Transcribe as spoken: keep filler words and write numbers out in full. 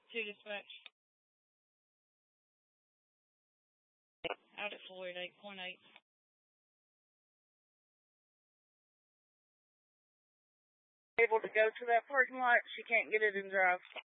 Two dispatch. Out at Floyd, eight point eight. Able to go to that parking lot. She can't get it and drive.